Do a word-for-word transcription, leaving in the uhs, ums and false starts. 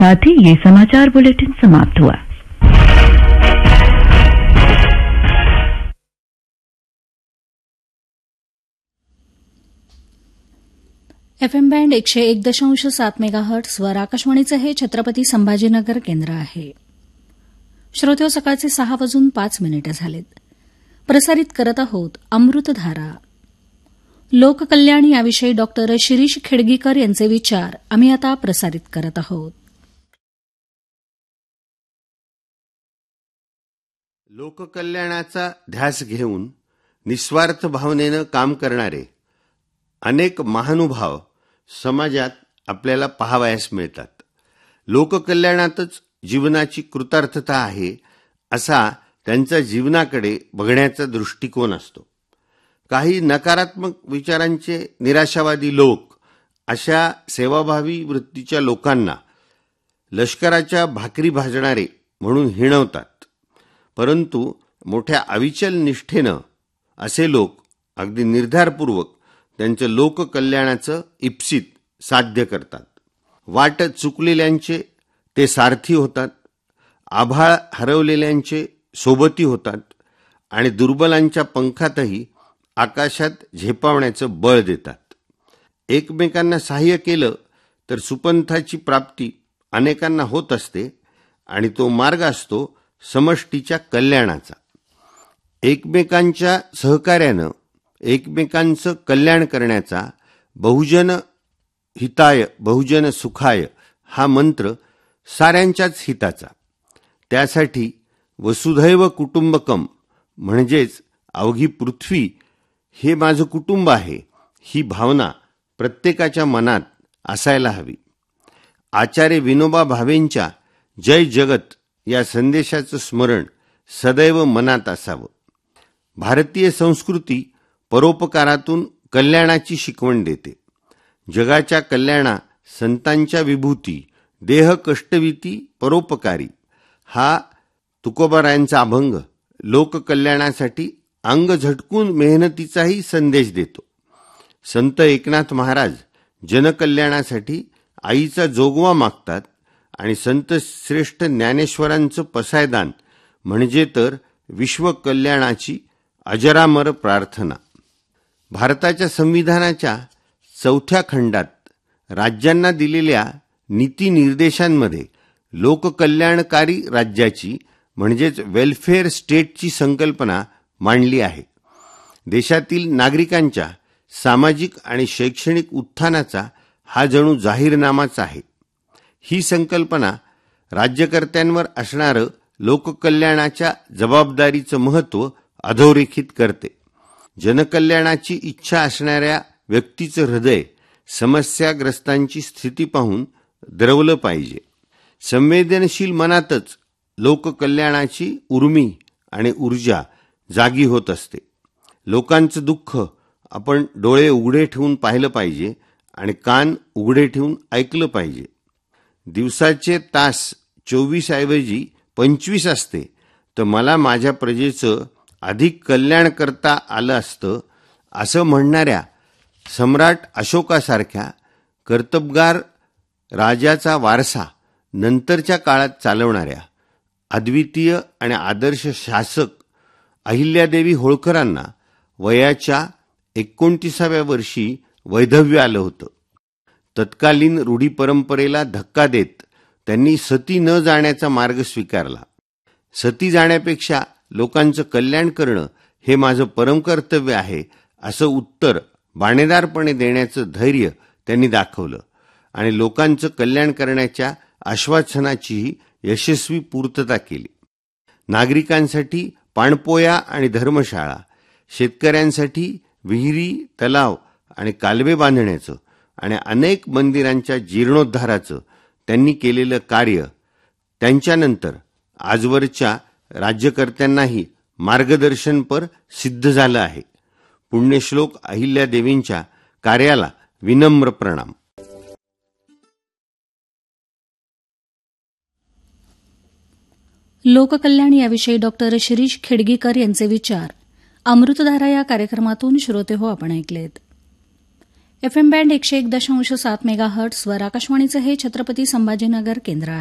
साथ ही ये समाचार बुलेटिन समाप्त हुआ। एफएम बँड एकशे एक दशांश सात मेगाहर्ट्झवर आकाशवाणीचं हे छत्रपती संभाजीनगर केंद्र आहे। श्रोत्यो, सकाळचे सहा वाजून पाच मिनिटं झालेत। प्रसारित करत आहोत अमृतधारा। लोककल्याण याविषयी डॉक्टर शिरीष खेडगीकर यांचे विचार आम्ही आता प्रसारित करत आहोत। लोककल्याणाचा ध्यास घेऊन निस्वार्थ भावनेनं काम करणारे अनेक महानुभाव समाजात आपल्याला पाहावयास मिळतात। लोककल्याणातच जीवनाची कृतार्थता आहे असा त्यांच्या जीवनाकडे बघण्याचा दृष्टिकोन असतो। काही नकारात्मक विचारांचे निराशावादी लोक अशा सेवाभावी वृत्तीच्या लोकांना लष्कराच्या भाकरी भाजणारे म्हणून हिणवतात, परंतु मोठ्या अविचल निष्ठेनं असे लोक अगदी निर्धारपूर्वक त्यांचं लोककल्याणाचं इप्सित साध्य करतात। वाट चुकलेल्यांचे ते सारथी होतात, आभाळ हरवलेल्यांचे सोबती होतात आणि दुर्बलांच्या पंखातही आकाशात झेपावण्याचं बळ देतात। एकमेकांना सहाय्य केलं तर सुपंथाची प्राप्ती अनेकांना होत असते आणि तो मार्ग असतो समष्टीच्या कल्याणाचा। एकमेकांच्या सहकार्यानं एकमेकांचं कल्याण करण्याचा बहुजन हिताय बहुजन सुखाय हा मंत्र साऱ्यांच्याच हिताचा। त्यासाठी वसुधैव कुटुंबकम म्हणजेच अवघी पृथ्वी हे माझं कुटुंब आहे ही भावना प्रत्येकाच्या मनात असायला हवी। आचार्य विनोबा भावेंच्या जय जगत या संदेशाचं स्मरण सदैव मनात असावं। भारतीय संस्कृती परोपकारातून कल्याणाची शिकवण देते। जगाच्या कल्याणा संतांच्या विभूती देह कष्टविती परोपकारी हा तुकोबारायांचा अभंग लोककल्याणासाठी अंग झटकून मेहनतीचाही संदेश देतो। संत एकनाथ महाराज जनकल्याणासाठी आईचा जोगवा मागतात आणि संत श्रेष्ठ ज्ञानेश्वरांचं पसायदान म्हणजे तर विश्वकल्याणाची अजरामर प्रार्थना। भारताच्या संविधानाच्या चौथ्या खंडात राज्यांना दिलेल्या नीती निर्देशांमध्ये लोककल्याणकारी राज्याची म्हणजेच वेलफेअर स्टेटची संकल्पना मांडली आहे। देशातील नागरिकांच्या सामाजिक आणि शैक्षणिक उत्थानाचा हा जणू जाहीरनामाच आहे। ही संकल्पना राज्यकर्त्यांवर असणारं लोककल्याणाच्या जबाबदारीचं महत्त्व अधोरेखित करते। जनकल्याणाची इच्छा असणाऱ्या व्यक्तीचं हृदय समस्याग्रस्तांची स्थिती पाहून द्रवलं पाहिजे। संवेदनशील मनातच लोककल्याणाची उर्मी आणि ऊर्जा जागी होत असते। लोकांचं दुःख आपण डोळे उघडे ठेवून पाहिलं पाहिजे आणि कान उघडे ठेवून ऐकलं पाहिजे। दिवसाचे तास चोवीस ऐवजी पंचवीस असते तर मला माझ्या प्रजेचं अधिक कल्याण करता आलं असतं असं म्हणणाऱ्या सम्राट अशोकासारख्या कर्तबगार राजाचा वारसा नंतरच्या काळात चालवणाऱ्या अद्वितीय आणि आदर्श शासक अहिल्यादेवी होळकरांना वयाच्या एकोणतीसाव्या वर्षी वैधव्य आलं होतं। तत्कालीन रूढी परंपरेला धक्का देत त्यांनी सती न जाण्याचा मार्ग स्वीकारला। सती जाण्यापेक्षा लोकांचं कल्याण करणं हे माझं परमकर्तव्य आहे असं उत्तर बाणेदारपणे देण्याचं धैर्य त्यांनी दाखवलं आणि लोकांचं कल्याण करण्याच्या आश्वासनाचीही यशस्वी पूर्तता केली। नागरिकांसाठी पाणपोया आणि धर्मशाळा, शेतकऱ्यांसाठी विहिरी, तलाव आणि कालवे बांधण्याचं आणि अनेक मंदिरांच्या जीर्णोद्धाराचं त्यांनी केलेलं कार्य त्यांच्यानंतर आजवरच्या राज्यकर्त्यांनाही मार्गदर्शनपर सिद्ध झालं आहे। पुण्यश्लोक अहिल्यादेवींच्या कार्याला विनम्र प्रणाम। लोककल्याण याविषयी डॉक्टर शिरीष खेडगीकर यांचे विचार अमृतधारा या कार्यक्रमातून श्रोते हो आपण ऐकलेत। एफएम बँड एकशे एक दशांश सात मेगा हर्ट्सवर आकाशवाणीचं हे छत्रपती संभाजीनगर केंद्र आहे.